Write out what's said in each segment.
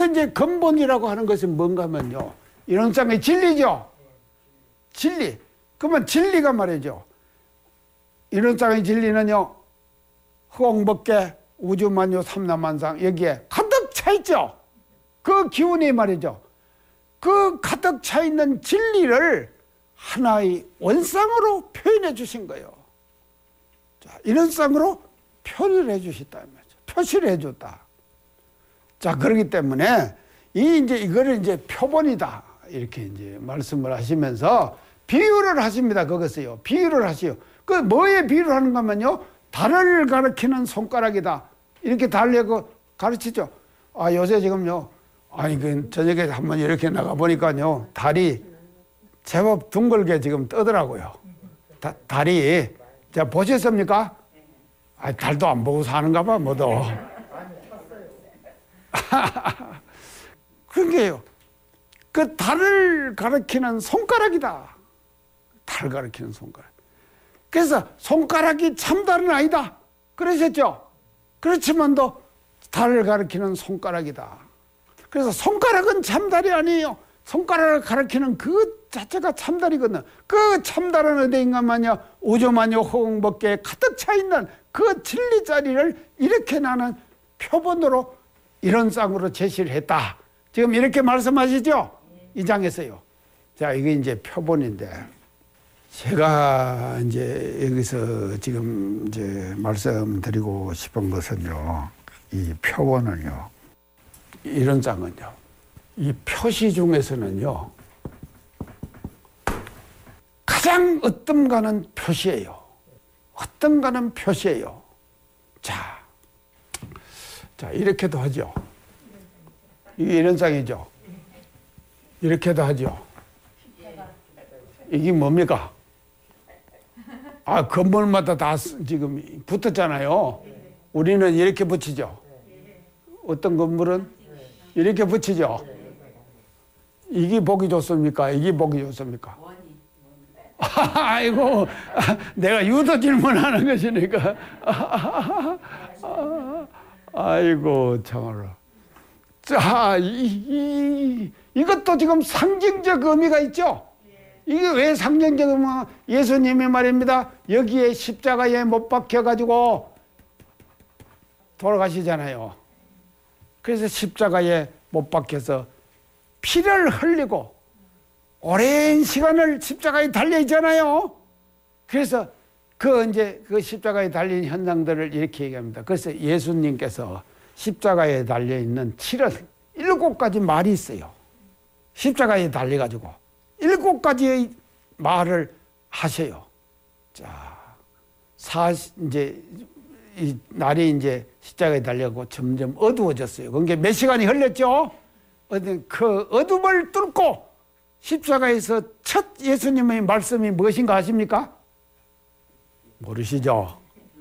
이제 근본이라고 하는 것은 뭔가 하면요. 이론상의 진리죠. 진리. 그러면 진리가 말이죠. 이론상의 진리는요. 허공법계 우주만유 삼라만상 여기에 가득 차 있죠. 그 기운이 말이죠. 그 가득 차 있는 진리를 하나의 원상으로 표현해 주신 거예요. 자, 이론상으로 표현을 해 주셨다. 표시를 해 줬다. 자, 그렇기 때문에 이거를 이제 표본이다. 이렇게 이제 말씀을 하시면서 비유를 하십니다. 그것을요. 비유를 하시요. 그 뭐에 비유를 하는가 하면요. 달을 가리키는 손가락이다. 이렇게 달래고 가르치죠. 아, 요새 지금요. 아니, 그 저녁에 한번 이렇게 나가 보니까요. 달이 제법 둥글게 지금 뜨더라고요. 달이. 자, 보셨습니까? 아, 달도 안 보고 사는가 봐, 뭐도. 그런 게요. 그 달을 가리키는 손가락이다. 달을 가리키는 손가락. 그래서 손가락이 참달은 아니다. 그러셨죠? 그렇지만도 달을 가리키는 손가락이다. 그래서 손가락은 참달이 아니에요. 손가락을 가리키는 그 자체가 참달이거든요. 그 참달은 어디인가 마냐 우주만유 허공법계에 가득 차 있는 그 진리 자리를 이렇게 나는 표본으로 이론상으로 제시를 했다. 지금 이렇게 말씀하시죠? 이 장에서요. 자, 이게 이제 표본인데 제가 이제 여기서 지금 이제 말씀드리고 싶은 것은요. 이 표본은요. 이론상은요. 이 표시 중에서는요. 가장 어떤가는 표시예요. 어떤가는 표시예요. 자, 이렇게도 하죠. 이게 이론상이죠. 이렇게도 하죠. 이게 뭡니까? 아, 건물마다 다 지금 붙었잖아요. 우리는 이렇게 붙이죠. 어떤 건물은 이렇게 붙이죠. 이게 보기 좋습니까? 이게 보기 좋습니까? 아이고, 내가 유도 질문하는 것이니까. 아이고, 참말로. 자, 이것도 지금 상징적 의미가 있죠? 이게 왜 상징적 의미가? 예수님이 말입니다. 여기에 십자가에 못 박혀가지고 돌아가시잖아요. 그래서 십자가에 못 박혀서 피를 흘리고 오랜 시간을 십자가에 달려있잖아요. 그래서 그 십자가에 달린 현상들을 이렇게 얘기합니다. 그래서 예수님께서 십자가에 달려있는 7가지 말이 있어요. 십자가에 달려가지고 7가지의 말을 하셔요. 자, 이제 이 날이 이제 십자가에 달려고 점점 어두워졌어요. 그게 몇 시간이 흘렸죠? 그 어둠을 뚫고 십자가에서 첫 예수님의 말씀이 무엇인가 아십니까? 모르시죠?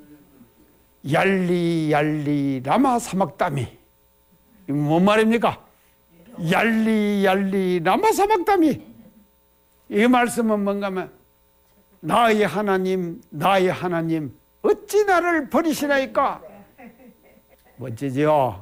얄리 라마 사막다미. 이거 뭔 말입니까? 얄리 라마 사막다미. 이 말씀은 뭔가 하면 나의 하나님 어찌 나를 버리시나이까? 멋지죠?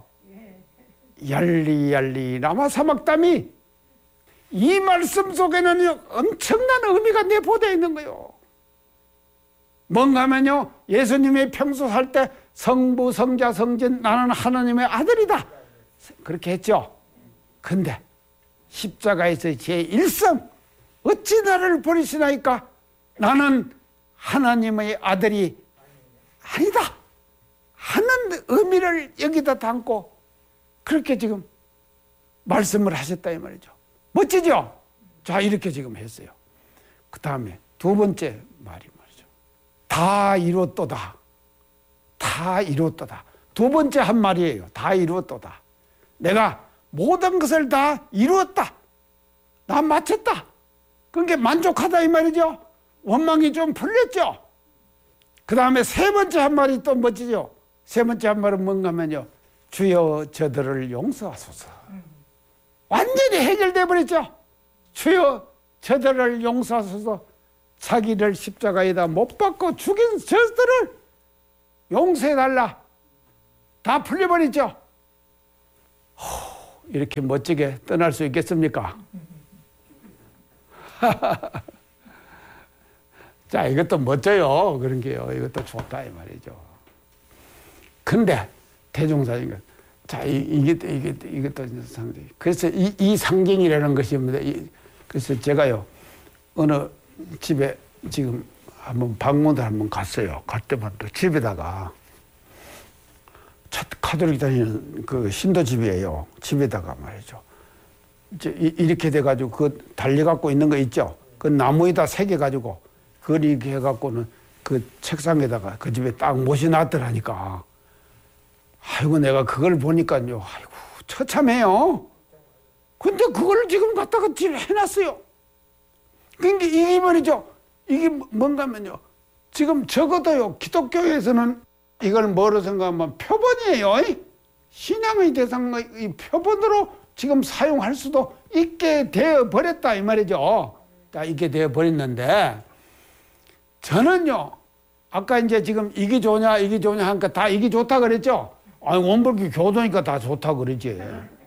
얄리 라마 사막다미. 이 말씀 속에는 엄청난 의미가 내포되어 있는 거예요. 뭔가 하면요, 예수님이 평소 살 때 성부, 성자, 성진, 나는 하나님의 아들이다. 그렇게 했죠. 근데 십자가에서 제1성, 어찌 나를 버리시나이까? 나는 하나님의 아들이 아니다 하는 의미를 여기다 담고 그렇게 지금 말씀을 하셨다 이 말이죠. 멋지죠? 자, 이렇게 지금 했어요. 그 다음에 두 번째 말이 말이죠. 다 이루었도다. 다 이루었도다. 두 번째 한 말이에요. 다 이루었도다. 내가 모든 것을 다 이루었다. 나 마쳤다. 그게 만족하다 이 말이죠. 원망이 좀 풀렸죠. 그 다음에 세 번째 한 말이 또 멋지죠. 세 번째 한 말은 뭔가 하면요. 주여 저들을 용서하소서. 완전히 해결돼 버렸죠. 주여 저들을 용서하소서. 자기를 십자가에다 못 박고 죽인 저들을 용서해달라. 다 풀려버렸죠. 이렇게 멋지게 떠날 수 있겠습니까? 자, 이것도 멋져요. 그런 게요. 이것도 좋다, 이 말이죠. 근데, 대종사님, 자, 이것도 상징. 그래서 이 상징이라는 것입니다. 그래서 제가요, 어느 집에 지금 한번 방문을 한번 갔어요. 갈 때마다 집에다가, 카톨릭 다니는 그 신도집이에요. 집에다가 말이죠. 이제 이렇게 돼가지고 그 달려갖고 있는 거 있죠. 그 나무에다 새겨가지고 그걸 이렇게 해갖고는 그 책상에다가 그 집에 딱 모셔놨더라니까. 아이고, 내가 그걸 보니까요. 아이고, 처참해요. 근데 그걸 지금 갖다가 집에 해놨어요. 그러니까 이게 말이죠. 이게 뭔가 하면요. 지금 적어도요, 기독교에서는 이걸 뭐로 생각하면 표본이에요. 신앙의 대상의 표본으로 지금 사용할 수도 있게 되어 버렸다, 이 말이죠. 자, 있게 되어 버렸는데, 저는요, 아까 이제 지금 이게 좋냐 하니까 다 이게 좋다 그랬죠? 아니, 원불교 교도니까 다 좋다 그러지.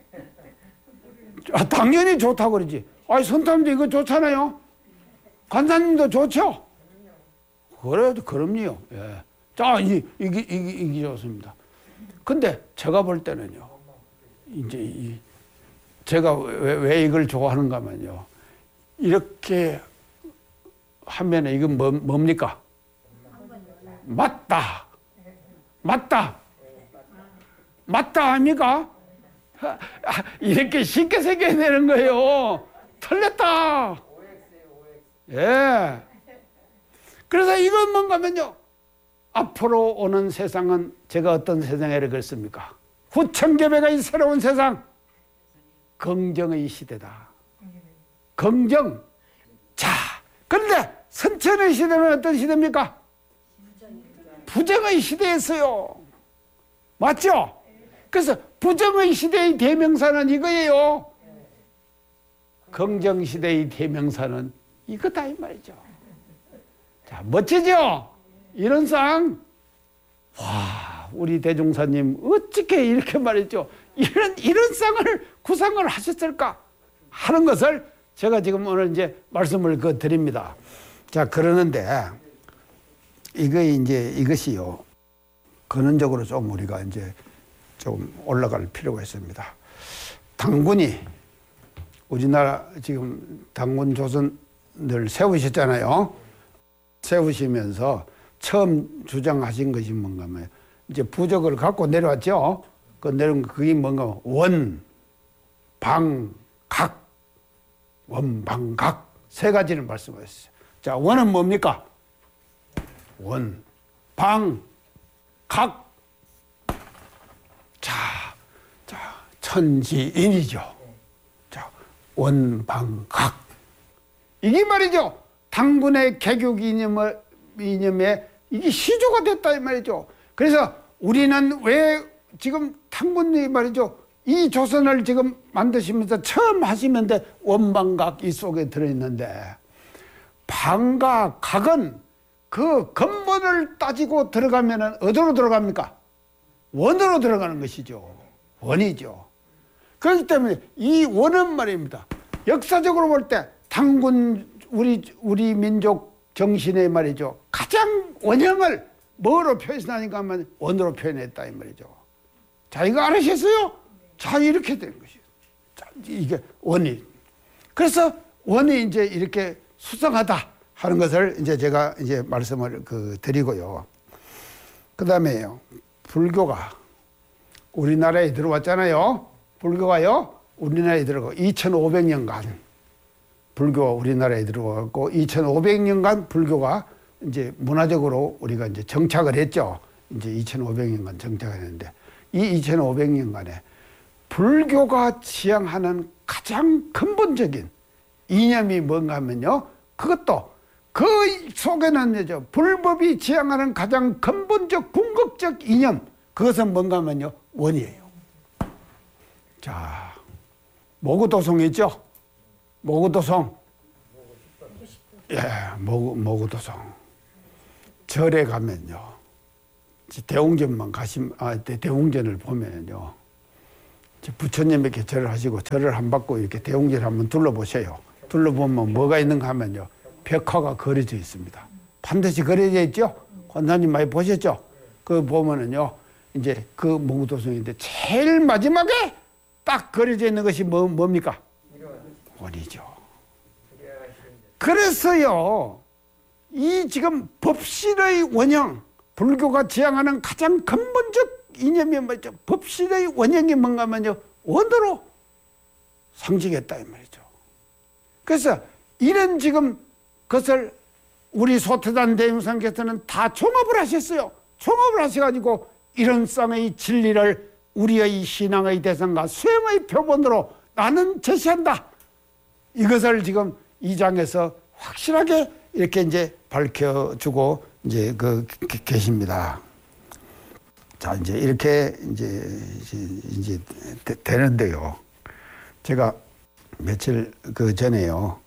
아, 당연히 좋다 그러지. 아니, 선탐도 이거 좋잖아요? 관사님도 좋죠? 그래도, 그럼요. 예. 자, 이게 좋습니다. 근데 제가 볼 때는요, 이제 제가 왜 이걸 좋아하는가 하면요, 이렇게 하면 이건 뭡니까? 맞다. 맞다. 맞다 합니까? 이렇게 쉽게 새겨야 되는 거예요. 틀렸다. 예. 그래서 이건 뭔가 하면요, 앞으로 오는 세상은 제가 어떤 세상에를 그랬습니까? 후천개배가 이 새로운 세상, 긍정의 시대다. 긍정. 자, 그런데 선천의 시대는 어떤 시대입니까? 부정의 시대였어요. 맞죠? 그래서 부정의 시대의 대명사는 이거예요. 긍정 시대의 대명사는 이거다, 이 말이죠. 자, 멋지죠? 이런 상, 와, 우리 대종사님 어떻게 이렇게 말했죠? 이런 상을 구상을 하셨을까 하는 것을 제가 지금 오늘 이제 말씀을 드립니다. 자, 그러는데 이것이요, 근원적으로 좀 우리가 이제 좀 올라갈 필요가 있습니다. 당군이, 우리나라 지금 당군 조선을 세우셨잖아요. 세우시면서 처음 주장하신 것이 뭔가 하면 이제 부적을 갖고 내려왔죠. 그 내려온 그게 뭔가 원, 방, 각, 원, 방, 각 세 가지를 말씀하셨어요. 자, 원은 뭡니까? 원, 방, 각. 자, 천지인이죠. 자, 원, 방, 각. 이게 말이죠. 당군의 개교 이념에 이게 시조가 됐다, 이 말이죠. 그래서 우리는 왜 지금 당군이 말이죠, 이 조선을 지금 만드시면서 처음 하시면서 원방각 이 속에 들어있는데, 방과 각은 그 근본을 따지고 들어가면은 어디로 들어갑니까? 원으로 들어가는 것이죠. 원이죠. 그렇기 때문에 이 원은 말입니다. 역사적으로 볼 때 당군, 우리 민족 정신의 말이죠, 가장 원형을 뭐로 표현하니까 하면 원으로 표현했다, 이 말이죠. 자, 이거 알으셨어요? 자, 이렇게 된 것이에요. 자, 이게 원이. 그래서 원이 이제 이렇게 수상하다 하는 것을 이제 제가 이제 말씀을 드리고요. 그 다음에요, 불교가 우리나라에 들어왔잖아요. 불교가요, 우리나라에 들어가고 2500년간 불교가 우리나라에 들어왔고 2500년간 불교가 이제 문화적으로 우리가 이제 정착을 했죠. 이제 2500년간 정착을 했는데, 이 2500년간에 불교가 지향하는 가장 근본적인 이념이 뭔가 하면요, 그것도 그 속에는 이제 불법이 지향하는 가장 근본적 궁극적 이념, 그것은 뭔가 하면요, 원이에요. 자, 모구도성 있죠? 모구도성. 예, 모구도성. 절에 가면요, 대웅전만 대웅전을 보면요, 부처님에게 절을 하시고 절을 안 받고 이렇게 대웅전을 한번 둘러보세요. 둘러보면 뭐가 있는가 하면요. 벽화가 그려져 있습니다. 반드시 그려져 있죠? 권사님 많이 보셨죠? 그 보면은요. 이제 그 몽구도성인데 제일 마지막에 딱 그려져 있는 것이 뭡니까? 원이죠. 그래서요. 이 지금 법실의 원형, 불교가 지향하는 가장 근본적 이념이 뭐죠? 법실의 원형이 뭔가 하면요. 원으로 상징했다 이 말이죠. 그래서 이런 지금 것을 우리 소태단 대웅상께서는 다 종합을 하셨어요. 종합을 하셔가지고 이런 쌍의 진리를 우리의 신앙의 대상과 수행의 표본으로 나는 제시한다. 이것을 지금 이 장에서 확실하게 이렇게 이제 밝혀주고 이제 계십니다. 자, 이제 이렇게 이제 되는데요. 제가 며칠 전에요.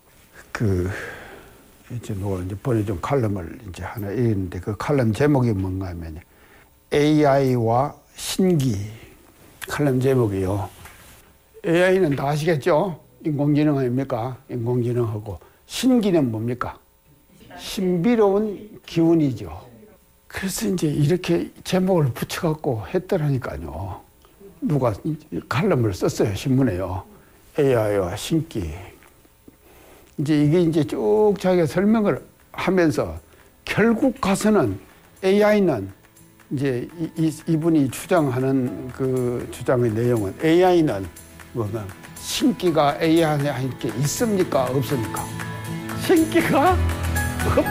이제 보내준 칼럼을 이제 하나 읽는데 그 칼럼 제목이 뭔가 하면 AI와 신기. 칼럼 제목이요. AI는 다 아시겠죠? 인공지능 아닙니까? 인공지능하고 신기는 뭡니까? 신비로운 기운이죠. 그래서 이제 이렇게 제목을 붙여갖고 했더라니까요. 누가 칼럼을 썼어요, 신문에요. AI와 신기. 이제 이게 이제 쭉 자기가 설명을 하면서 결국 가서는 AI는 이제 이분이 주장하는 그 주장의 내용은 AI는 뭐가 신기가 AI에 있습니까? 없습니까? 신기가